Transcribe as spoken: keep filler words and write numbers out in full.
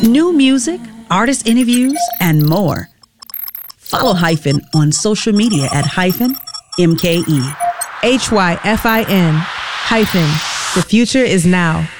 New music, artist interviews, and more. Follow Hyphen on social media at Hyphen M K E. H Y F I N hyphen. The future is now.